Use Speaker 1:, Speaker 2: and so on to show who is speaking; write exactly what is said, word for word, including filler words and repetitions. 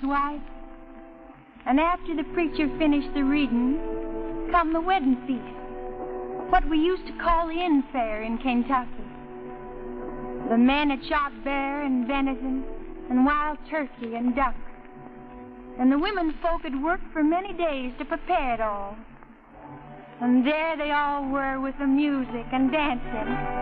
Speaker 1: wife. And after the preacher finished the reading, come the wedding feast, what we used to call the inn fair in Kentucky. The men had shot bear and venison and wild turkey and duck. And the women folk had worked for many days to prepare it all. And there they all were with the music and dancing.